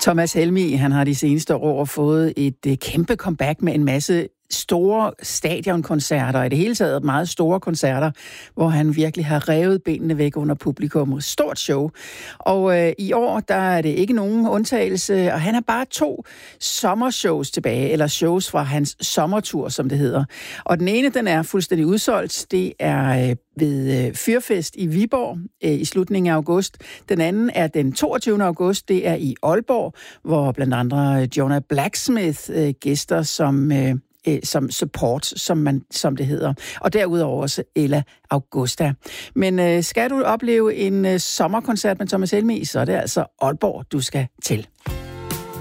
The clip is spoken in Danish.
Thomas Helmig, han har de seneste år fået et kæmpe comeback med en masse store stadionkoncerter, i det hele taget meget store koncerter, hvor han virkelig har revet benene væk under publikum. Stort show. Og i år, der er det ikke nogen undtagelse, og han har bare 2 sommershows tilbage, eller shows fra hans sommertur, som det hedder. Og den ene, den er fuldstændig udsolgt. Det er ved Fyrfest i Viborg i slutningen af august. Den anden er den 22. august. Det er i Aalborg, hvor blandt andre Jonah Blacksmith gæster som support, som det hedder. Og derudover også Ella Augusta. Men skal du opleve en sommerkoncert med Thomas Helmig, så er det altså Aalborg, du skal til.